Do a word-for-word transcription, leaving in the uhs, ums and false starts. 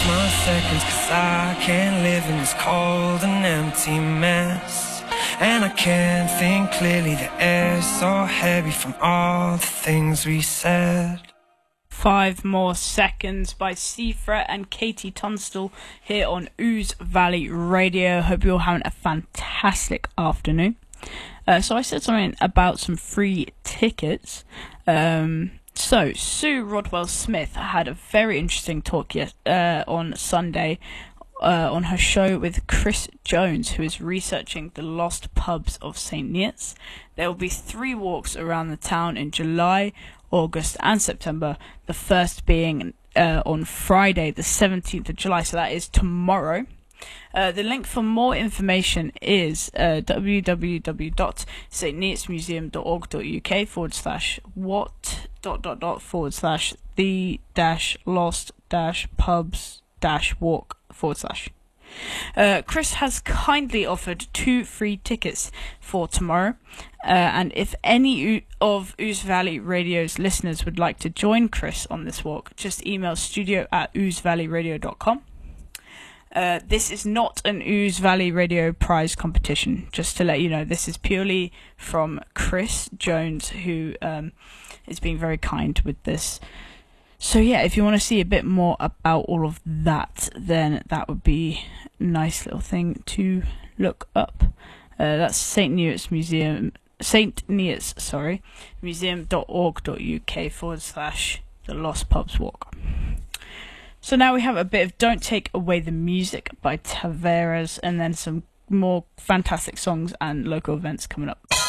more seconds, cause I can't live in this cold and empty mess. And I can't think clearly, the air's so heavy from all the things we said. Five More Seconds by Seafret and Katie Tunstall here on Ooze Valley Radio. Hope you're having a fantastic afternoon. Uh, so I said something about some free tickets. Um, so Sue Rodwell Smith had a very interesting talk yes, uh, on Sunday uh, on her show with Chris Jones, who is researching the lost pubs of Saint Neots. There will be three walks around the town in July, August and September, the first being uh, on Friday the seventeenth of July, so that is tomorrow. Uh, the link for more information is uh, www.stneotsmuseum.org.uk forward slash what dot dot dot forward slash the dash lost dash pubs dash walk forward slash. Uh, Chris has kindly offered two free tickets for tomorrow, uh, and if any o- of Ooze Valley Radio's listeners would like to join Chris on this walk, just email studio at ooze valley radio dot com. Uh, this is not an Ooze Valley Radio prize competition, just to let you know. This is purely from Chris Jones, who um, is being very kind with this. So yeah, if you want to see a bit more about all of that, then that would be a nice little thing to look up. Uh, that's Saint Neots Museum, Saint Neots, sorry, museum.org.uk forward slash the Lost Pubs Walk. So now we have a bit of Don't Take Away the Music by Tavares, and then some more fantastic songs and local events coming up.